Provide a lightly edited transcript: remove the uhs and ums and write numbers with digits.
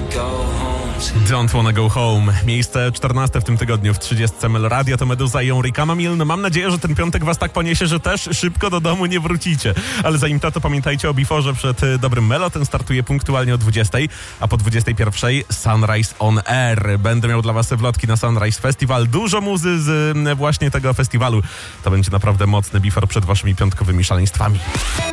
Don't Wanna Go Home. Miejsce 14 w tym tygodniu w 30 Meloradia to Meduza i Henri Camille. No mam nadzieję, że ten piątek was tak poniesie, że też szybko do domu nie wrócicie. Ale zanim to pamiętajcie o Before'ze przed dobrym Melo. Ten startuje punktualnie o 20, a po 21 Sunrise on Air. Będę miał dla was wlotki na Sunrise Festival. Dużo muzy z właśnie tego festiwalu. To będzie naprawdę mocny Before przed waszymi piątkowymi szaleństwami.